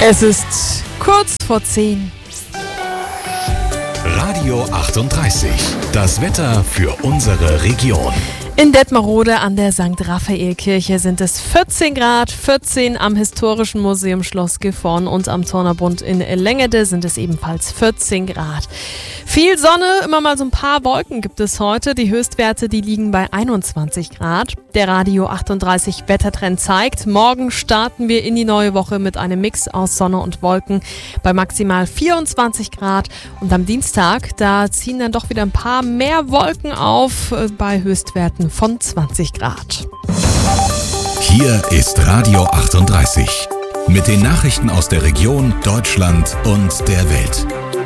Es ist kurz vor 10. Radio 38. Das Wetter für unsere Region. In Detmerode an der St. Raphael-Kirche sind es 14 Grad, 14 am Historischen Museum Schloss Gifhorn und am Turnerbund in Lengede sind es ebenfalls 14 Grad. Viel Sonne, immer mal so ein paar Wolken gibt es heute. Die Höchstwerte, die liegen bei 21 Grad. Der Radio 38 Wettertrend zeigt, morgen starten wir in die neue Woche mit einem Mix aus Sonne und Wolken bei maximal 24 Grad. Und am Dienstag, da ziehen dann doch wieder ein paar mehr Wolken auf bei Höchstwerten von 20 Grad. Hier ist Radio 38 mit den Nachrichten aus der Region, Deutschland und der Welt.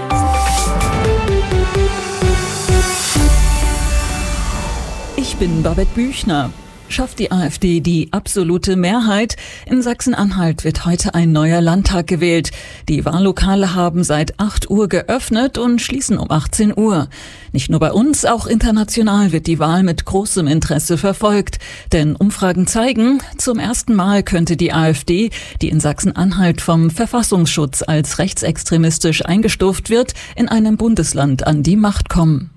Ich bin Babette Büchner. Schafft die AfD die absolute Mehrheit? In Sachsen-Anhalt wird heute ein neuer Landtag gewählt. Die Wahllokale haben seit 8 Uhr geöffnet und schließen um 18 Uhr. Nicht nur bei uns, auch international wird die Wahl mit großem Interesse verfolgt. Denn Umfragen zeigen, zum ersten Mal könnte die AfD, die in Sachsen-Anhalt vom Verfassungsschutz als rechtsextremistisch eingestuft wird, in einem Bundesland an die Macht kommen.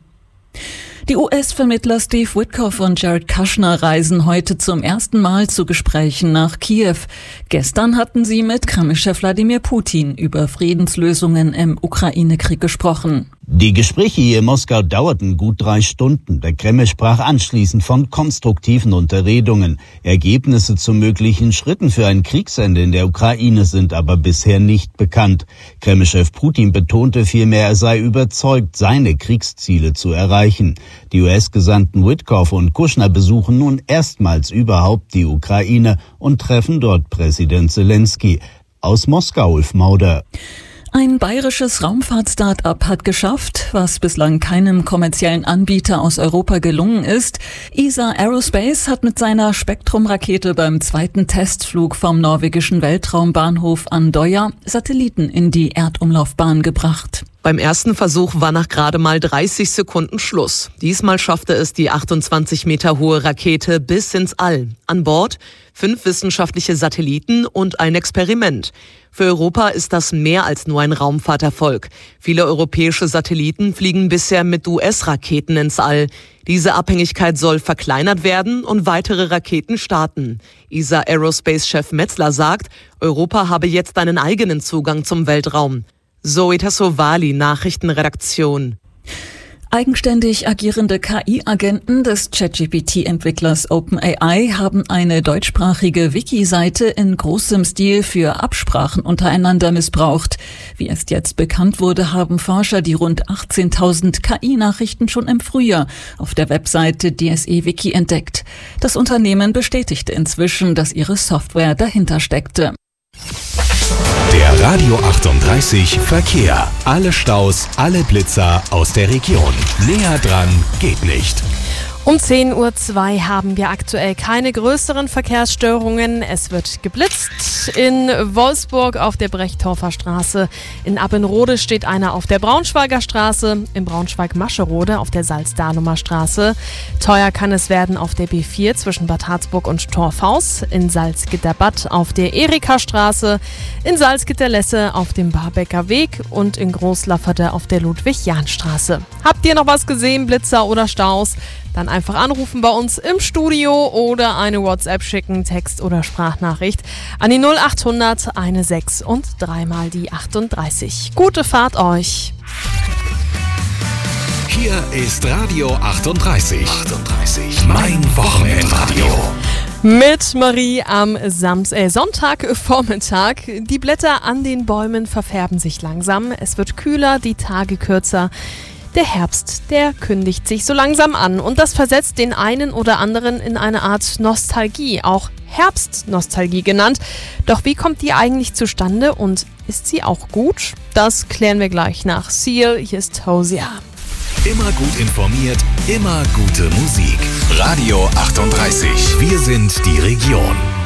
Die US-Vermittler Steve Witkoff und Jared Kushner reisen heute zum ersten Mal zu Gesprächen nach Kiew. Gestern hatten sie mit Kreml-Chef Wladimir Putin über Friedenslösungen im Ukraine-Krieg gesprochen. Die Gespräche hier in Moskau dauerten gut 3 Stunden. Der Kreml sprach anschließend von konstruktiven Unterredungen. Ergebnisse zu möglichen Schritten für ein Kriegsende in der Ukraine sind aber bisher nicht bekannt. Kreml-Chef Putin betonte vielmehr, er sei überzeugt, seine Kriegsziele zu erreichen. Die US-Gesandten Witkoff und Kushner besuchen nun erstmals überhaupt die Ukraine und treffen dort Präsident Zelensky. Aus Moskau, Ulf Mauder. Ein bayerisches Raumfahrt-Start-up hat geschafft, was bislang keinem kommerziellen Anbieter aus Europa gelungen ist. ESA Aerospace hat mit seiner Spektrum-Rakete beim 2. Testflug vom norwegischen Weltraumbahnhof Andøya Satelliten in die Erdumlaufbahn gebracht. Beim ersten Versuch war nach gerade mal 30 Sekunden Schluss. Diesmal schaffte es die 28 Meter hohe Rakete bis ins All. An Bord 5 wissenschaftliche Satelliten und ein Experiment. Für Europa ist das mehr als nur ein Raumfahrterfolg. Viele europäische Satelliten fliegen bisher mit US-Raketen ins All. Diese Abhängigkeit soll verkleinert werden und weitere Raketen starten. ESA Aerospace-Chef Metzler sagt, Europa habe jetzt einen eigenen Zugang zum Weltraum. Zoe Tassovali, Nachrichtenredaktion. Eigenständig agierende KI-Agenten des ChatGPT-Entwicklers OpenAI haben eine deutschsprachige Wiki-Seite in großem Stil für Absprachen untereinander missbraucht. Wie es jetzt bekannt wurde, haben Forscher die rund 18.000 KI-Nachrichten schon im Frühjahr auf der Webseite DSE Wiki entdeckt. Das Unternehmen bestätigte inzwischen, dass ihre Software dahinter steckte. Der Radio 38 Verkehr. Alle Staus, alle Blitzer aus der Region. Näher dran geht nicht. Um 10.02 Uhr haben wir aktuell keine größeren Verkehrsstörungen. Es wird geblitzt. In Wolfsburg auf der Brechdorfer Straße. In Abbenrode steht einer auf der Braunschweiger Straße. In Braunschweig-Mascherode auf der Salzdalumer Straße. Teuer kann es werden auf der B4 zwischen Bad Harzburg und Torfaus. In Salzgitter-Bad auf der Erika-Straße. In Salzgitter-Lesse auf dem Barbecker Weg. Und in Großlafferte auf der Ludwig-Jahn-Straße. Habt ihr noch was gesehen, Blitzer oder Staus? Dann einfach anrufen bei uns im Studio oder eine WhatsApp schicken, Text- oder Sprachnachricht an die 0800 16 und 3 mal die 38. Gute Fahrt euch! Hier ist Radio 38. Mein Wochenendradio. Mit Marie am Sonntagvormittag. Die Blätter an den Bäumen verfärben sich langsam. Es wird kühler, die Tage kürzer. Der Herbst, der kündigt sich so langsam an und das versetzt den einen oder anderen in eine Art Nostalgie, auch Herbstnostalgie genannt. Doch wie kommt die eigentlich zustande und ist sie auch gut? Das klären wir gleich nach Seal. Hier ist Hosea. Immer gut informiert, immer gute Musik. Radio 38. Wir sind die Region.